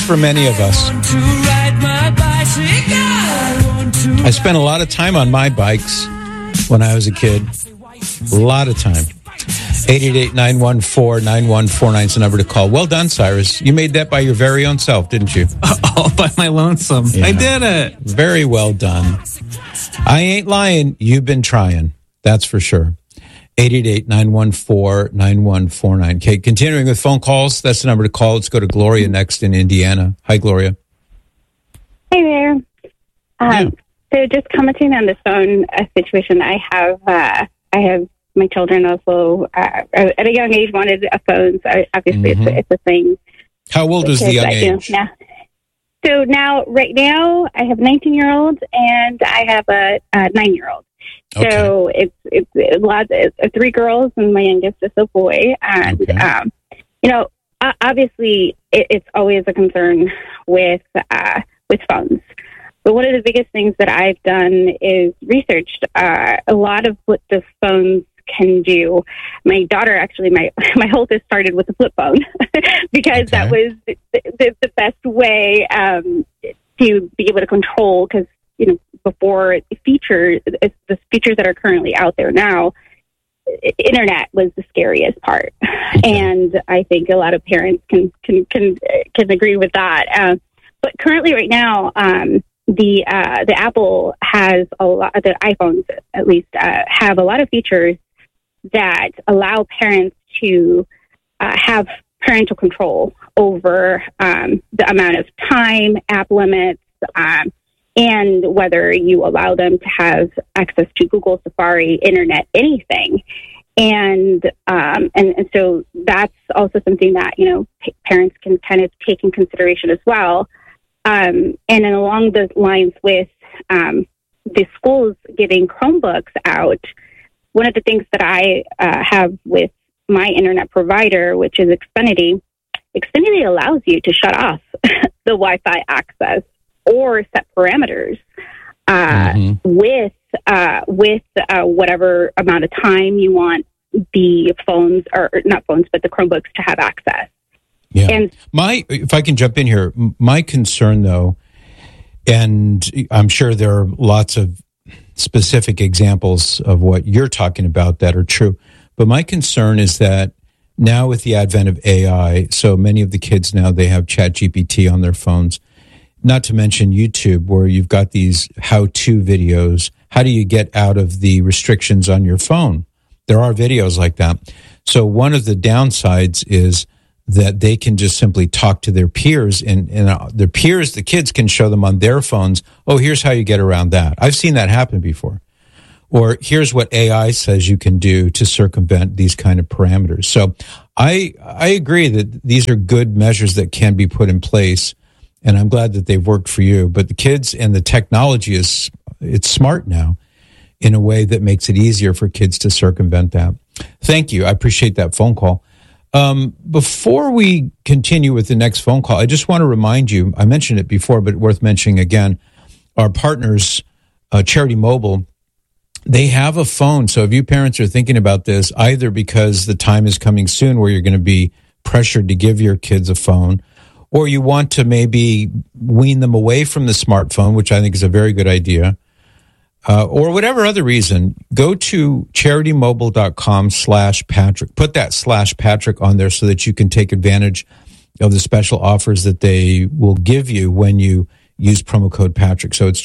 for many of us. I spent a lot of time on my bikes when I was a kid. A lot of time. 888-914-9149 is the number to call. Well done, Cyrus. You made that by your very own self, didn't you? All by my lonesome. Yeah. I did it. Very well done. I ain't lying. You've been trying. That's for sure. 888-914-9149. Okay, continuing with phone calls. That's the number to call. Let's go to Gloria next in Indiana. Hi, Gloria. Hey there. So just commenting on the phone situation, I have my children also at a young age wanted a phone. So obviously it's a thing. How old is the young age? So right now I have a 19-year-old and I have a 9-year-old. Okay. So it's a lot. It's 3 girls and my youngest is a boy. And obviously it's always a concern with phones. But one of the biggest things that I've done is researched a lot of what the phones can do. My daughter, actually, my oldest started with a flip phone because that was the best way to be able to control. Because before the features that are currently out there now, internet was the scariest part, and I think a lot of parents can agree with that. But currently, right now, the Apple has a lot. The iPhones, at least, have a lot of features that allow parents to have parental control over the amount of time, app limits, and whether you allow them to have access to Google, Safari, Internet, anything. And so that's also something that parents can kind of take in consideration as well. And then along those lines with the schools giving Chromebooks out, one of the things that I have with my internet provider, which is Xfinity allows you to shut off the Wi-Fi access or set parameters with whatever amount of time you want the phones, or not phones, but the Chromebooks to have access. Yeah. And if I can jump in here, my concern though, and I'm sure there are lots of specific examples of what you're talking about that are true, but my concern is that now with the advent of AI, so many of the kids now, they have ChatGPT on their phones, not to mention YouTube, where you've got these how-to videos. How do you get out of the restrictions on your phone? There are videos like that. So one of the downsides is that they can just simply talk to their peers, and their peers, the kids, can show them on their phones, oh, here's how you get around that. I've seen that happen before. Or here's what AI says you can do to circumvent these kind of parameters. So I agree that these are good measures that can be put in place, and I'm glad that they've worked for you. But the kids and the technology it's smart now in a way that makes it easier for kids to circumvent that. Thank you. I appreciate that phone call. Before we continue with the next phone call, I just want to remind you, I mentioned it before, but worth mentioning again, our partners, Charity Mobile, they have a phone. So if you parents are thinking about this, either because the time is coming soon where you're going to be pressured to give your kids a phone, or you want to maybe wean them away from the smartphone, which I think is a very good idea, or whatever other reason, go to CharityMobile.com/Patrick. Put that /Patrick on there so that you can take advantage of the special offers that they will give you when you use promo code Patrick. So it's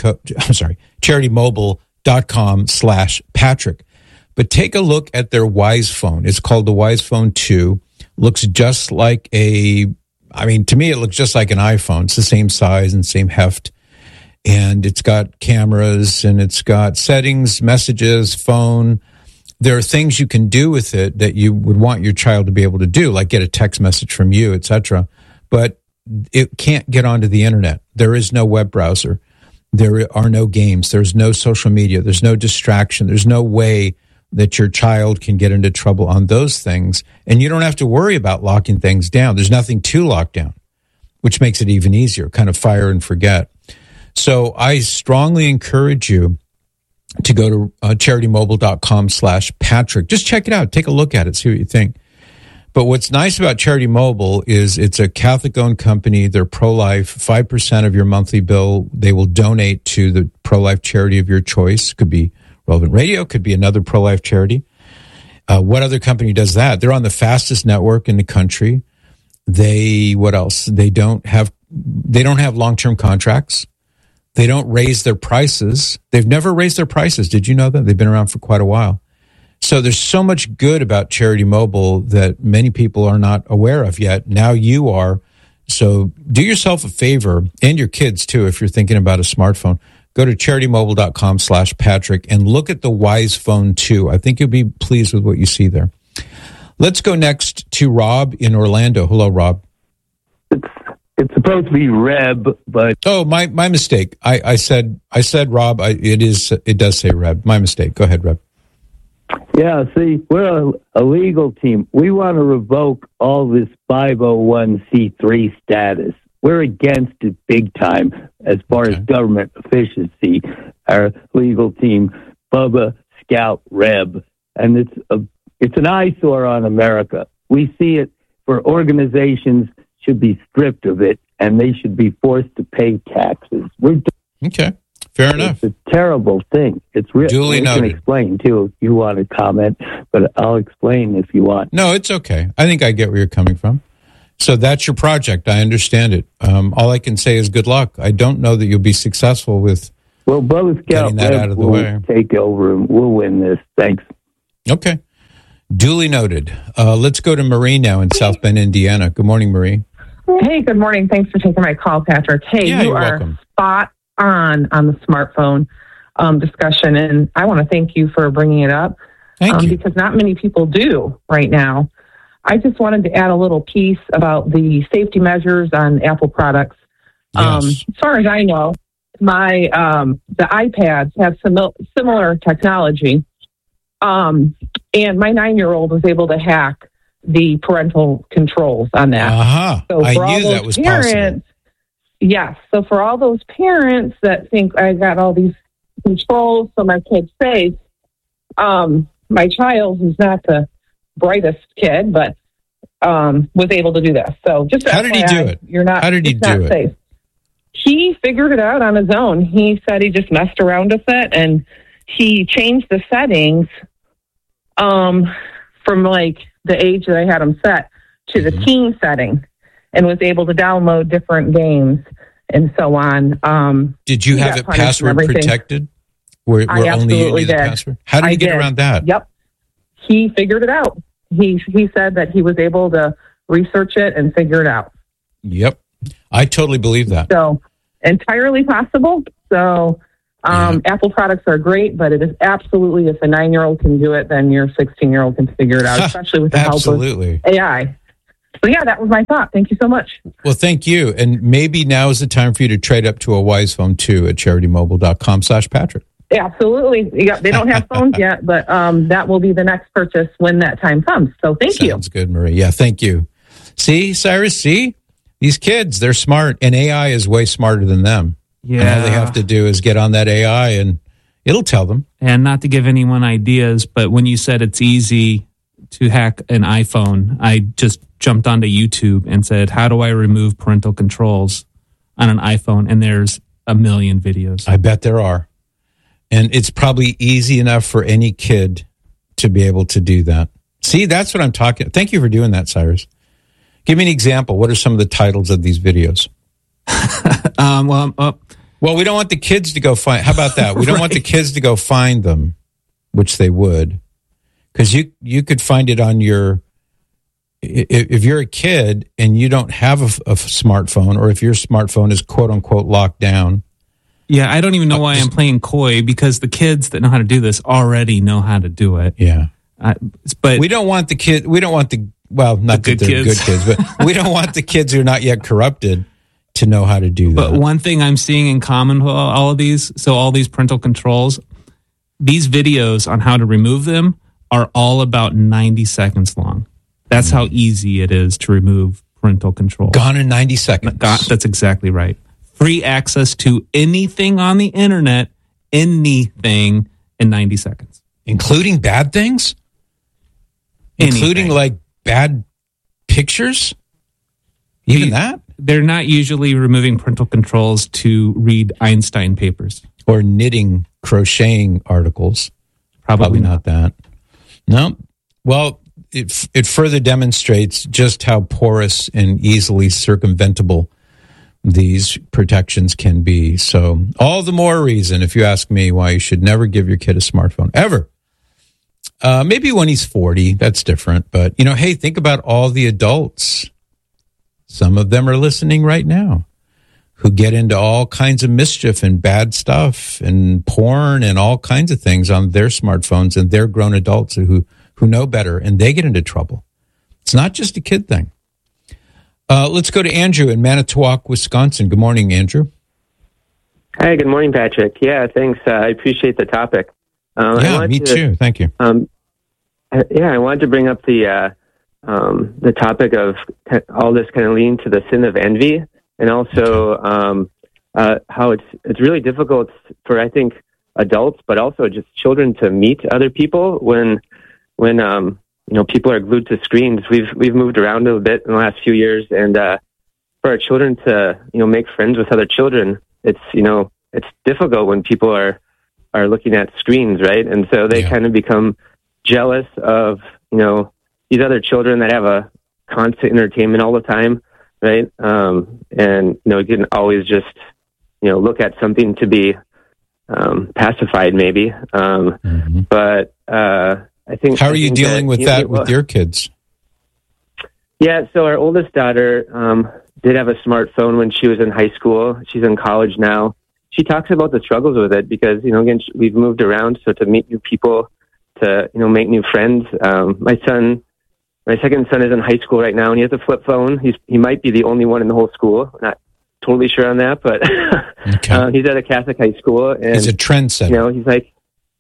CharityMobile.com/Patrick. But take a look at their Wise Phone. It's called the Wise Phone 2. Looks just like to me, it looks just like an iPhone. It's the same size and same heft. And it's got cameras, and it's got settings, messages, phone. There are things you can do with it that you would want your child to be able to do, like get a text message from you, etc. But it can't get onto the internet. There is no web browser. There are no games. There's no social media. There's no distraction. There's no way that your child can get into trouble on those things. And you don't have to worry about locking things down. There's nothing to lock down, which makes it even easier, kind of fire and forget. So I strongly encourage you to go to CharityMobile.com/Patrick. Just check it out. Take a look at it. See what you think. But what's nice about Charity Mobile is it's a Catholic-owned company. They're pro-life. 5% of your monthly bill, they will donate to the pro-life charity of your choice. Could be Relevant Radio, could be another pro-life charity. What other company does that? They're on the fastest network in the country. What else? They don't have long-term contracts. They don't raise their prices. They've never raised their prices. Did you know that? They've been around for quite a while. So there's so much good about Charity Mobile that many people are not aware of yet. Now you are. So do yourself a favor, and your kids too, if you're thinking about a smartphone. Go to CharityMobile.com/Patrick and look at the Wise Phone 2. I think you'll be pleased with what you see there. Let's go next to Rob in Orlando. Hello, Rob. It's supposed to be Reb, but my mistake. I said Rob. It does say Reb. My mistake. Go ahead, Reb. Yeah, see, we're a legal team. We want to revoke all this 501c3 status. We're against it big time as far as government efficiency. Our legal team, Bubba, Scout, Reb, and it's an eyesore on America. We see it for organizations should be stripped of it, and they should be forced to pay taxes. Okay. Fair enough. It's a terrible thing. It's really duly noted. I can explain too if you want to comment, but I'll explain if you want. No, it's okay. I think I get where you're coming from. So that's your project. I understand it. All I can say is good luck. I don't know that you'll be successful with Bubba Scout that out of the way. Take over and we'll win this. Thanks. Okay. Duly noted. Let's go to Marie now in South Bend, Indiana. Good morning, Marie. Hey, good morning. Thanks for taking my call, Patrick. Hey, you are welcome. Spot on the smartphone discussion, and I want to thank you for bringing it up. Thank you. Because not many people do right now. I just wanted to add a little piece about the safety measures on Apple products. Yes. As far as I know, the iPads have similar technology, and my 9-year-old was able to hack the parental controls on that. So I knew that was possible. Yes. So for all those parents that think I got all these controls so my kid's safe, my child, who's not the brightest kid, but was able to do this. So just how did he do it? How did he do it? Safe. He figured it out on his own. He said he just messed around with it, and he changed the settings from like the age that I had him set to the teen setting, and was able to download different games and so on. Did you have it password protected? Where I only you knew did. the password? How did he get around that? Yep. He figured it out. He said that he was able to research it and figure it out. Yep. I totally believe that. So entirely possible. So Apple products are great, but it is absolutely, if a 9-year-old can do it, then your 16-year-old can figure it out, especially with the help of AI. So yeah, that was my thought. Thank you so much. Well, thank you. And maybe now is the time for you to trade up to a Wise Phone 2 at CharityMobile.com/Patrick. Absolutely. Yeah, they don't have phones yet, but that will be the next purchase when that time comes. So thank you. Sounds good, Marie. Yeah, thank you. See, Cyrus, these kids, they're smart, and AI is way smarter than them. Yeah. And all they have to do is get on that AI, and it'll tell them. And not to give anyone ideas, but when you said it's easy to hack an iPhone, I just jumped onto YouTube and said, how do I remove parental controls on an iPhone? And there's a million videos. I bet there are. And it's probably easy enough for any kid to be able to do that. See, that's what I'm talking. Thank you for doing that, Cyrus. Give me an example. What are some of the titles of these videos? Well, we don't want the kids to go find. How about that? We don't want the kids to go find them, which they would, because you could find it on your. If you're a kid and you don't have a smartphone, or if your smartphone is quote unquote locked down. Yeah, I don't even know why I'm playing coy, because the kids that know how to do this already know how to do it. Yeah, but we don't want the kid. We don't want the not the that they're good kids, but we don't want the kids who are not yet corrupted to know how to do that. But one thing I'm seeing in common with all of these, so all these parental controls, these videos on how to remove them are all about 90 seconds long. That's how easy it is to remove parental control. Gone in 90 seconds. That's exactly right. Free access to anything on the internet, anything in 90 seconds. Including bad things? Anything. Including like bad pictures? Even that? They're not usually removing parental controls to read Einstein papers. Or knitting, crocheting articles. Probably not that. No. Well, it further demonstrates just how porous and easily circumventable these protections can be. So all the more reason, if you ask me, why you should never give your kid a smartphone, ever. Maybe when he's 40, that's different. But, hey, think about all the adults. Some of them are listening right now who get into all kinds of mischief and bad stuff and porn and all kinds of things on their smartphones, and they're grown adults who know better, and they get into trouble. It's not just a kid thing. Let's go to Andrew in Manitowoc, Wisconsin. Good morning, Andrew. Hi, good morning, Patrick. Yeah, thanks. I appreciate the topic. Me too. Thank you. I wanted to bring up the topic of all this kind of leading to the sin of envy, and also how it's really difficult for, I think, adults, but also just children to meet other people when people are glued to screens. We've moved around a little bit in the last few years, and for our children to make friends with other children, it's difficult when people are looking at screens, right? And so they kind of become jealous of these other children that have a constant entertainment all the time, right? And you can always just look at something to be pacified, maybe. But I think. How are you dealing with that with your kids? Yeah, so our oldest daughter did have a smartphone when she was in high school. She's in college now. She talks about the struggles with it because again, we've moved around, so to meet new people, to make new friends. My second son is in high school right now, and he has a flip phone. He might be the only one in the whole school. Not totally sure on that, but he's at a Catholic high school, and he's a trendsetter. He's like,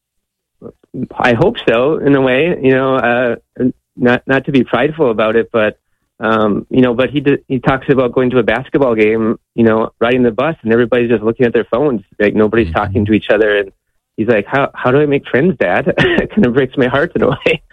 I hope so, in a way. Not to be prideful about it, but but he talks about going to a basketball game, riding the bus, and everybody's just looking at their phones, like nobody's talking to each other, and he's like, how do I make friends, Dad? It kind of breaks my heart in a way,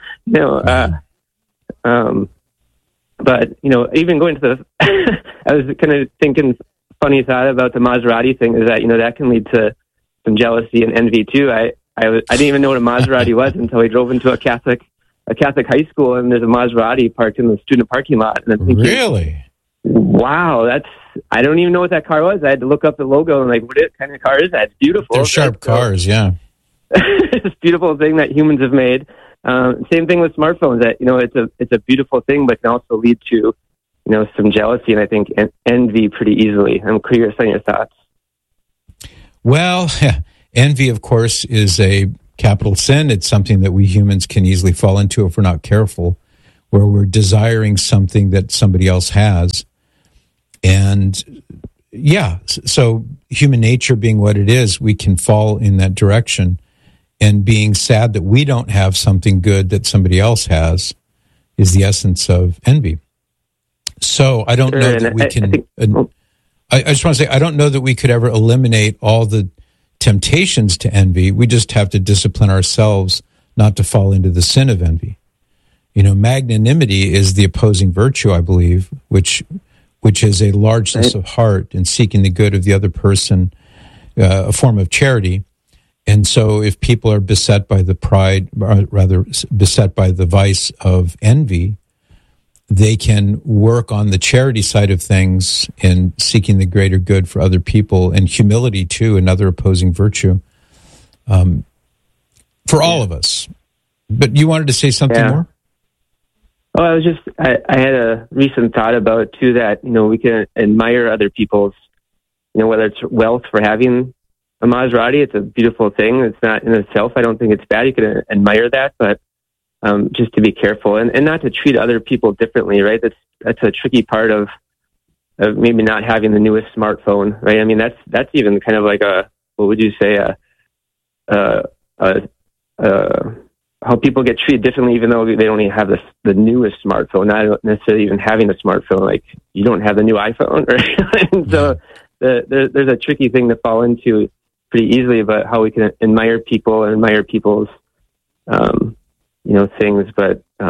But even going to the, I was kind of thinking, funny thought about the Maserati thing is that that can lead to some jealousy and envy too. I didn't even know what a Maserati was until I drove into a Catholic high school, and there's a Maserati parked in the student parking lot. And I'm thinking, really? Wow, I don't even know what that car was. I had to look up the logo and what kind of car is that? It's beautiful. They're sharp cars, yeah. It's this beautiful thing that humans have made. Same thing with smartphones. That it's a beautiful thing, but can also lead to some jealousy and I think envy pretty easily. I'm curious on your thoughts. Well, envy, of course, is a capital sin. It's something that we humans can easily fall into if we're not careful, where we're desiring something that somebody else has. And so human nature being what it is, we can fall in that direction. And being sad that we don't have something good that somebody else has is the essence of envy. So I don't know that we can. I just want to say, I don't know that we could ever eliminate all the temptations to envy. We just have to discipline ourselves not to fall into the sin of envy. Magnanimity is the opposing virtue, I believe, which is a largeness of heart and seeking the good of the other person, a form of charity. And so if people are beset by the beset by the vice of envy, they can work on the charity side of things and seeking the greater good for other people, and humility too, another opposing virtue, for all of us. But you wanted to say something more? Oh, I had a recent thought about too that, we can admire other people's, whether it's wealth for having a Maserati. It's a beautiful thing. It's not in itself, I don't think it's bad. You can admire that, but just to be careful and not to treat other people differently, right? That's a tricky part of maybe not having the newest smartphone, right? I mean, that's even kind of like what would you say, how people get treated differently, even though they only have the newest smartphone, not necessarily even having a smartphone. Like you don't have the new iPhone, right? And so there's a tricky thing to fall into pretty easily about how we can admire people and admire people's, things. But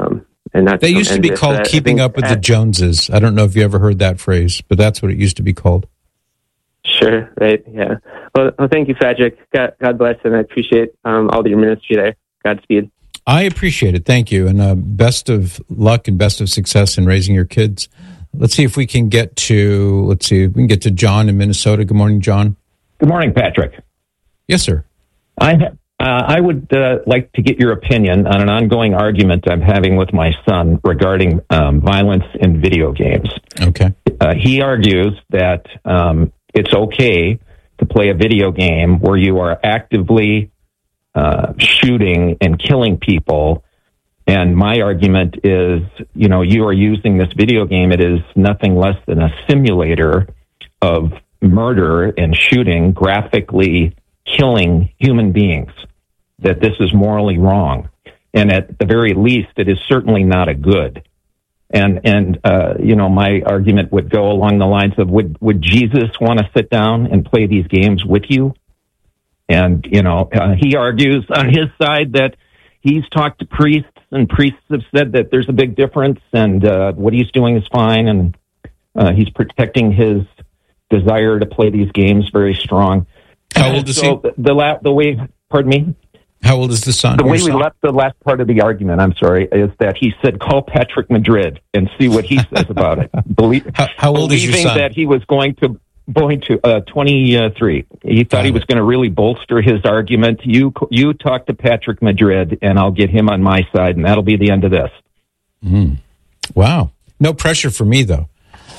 and not. That used to be called keeping up with the Joneses. I don't know if you ever heard that phrase, but that's what it used to be called. Sure, right, yeah. Well, thank you, Patrick. God bless, and I appreciate all your ministry there. Godspeed. I appreciate it. Thank you, and best of luck and best of success in raising your kids. Let's see if we can get to John in Minnesota. Good morning, John. Good morning, Patrick. Yes, sir. I would like to get your opinion on an ongoing argument I'm having with my son regarding violence in video games. Okay. He argues that it's okay to play a video game where you are actively shooting and killing people. And my argument is, you are using this video game. It is nothing less than a simulator of murder and shooting, graphically killing human beings, that this is morally wrong. And at the very least, it is certainly not a good. And my argument would go along the lines of, would Jesus want to sit down and play these games with you? And, he argues on his side that he's talked to priests, and priests have said that there's a big difference, and what he's doing is fine, and he's protecting his desire to play these games very strong. How old is he? The way, pardon me? How old is the son? The way we left the last part of the argument, I'm sorry, is that he said, call Patrick Madrid and see what he says about it. How old is your son? Believing that he was going to 23. He thought he was going to really bolster his argument. You talk to Patrick Madrid, and I'll get him on my side, and that'll be the end of this. Wow. No pressure for me, though.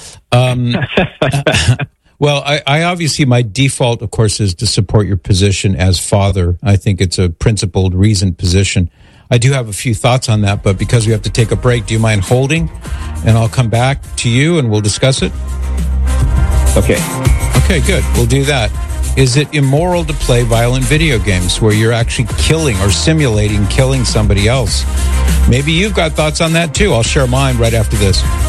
Well, I obviously, my default, of course, is to support your position as father. I think it's a principled, reasoned position. I do have a few thoughts on that, but because we have to take a break, do you mind holding? And I'll come back to you and we'll discuss it. Okay, good. We'll do that. Is it immoral to play violent video games where you're actually killing or simulating killing somebody else? Maybe you've got thoughts on that too. I'll share mine right after this.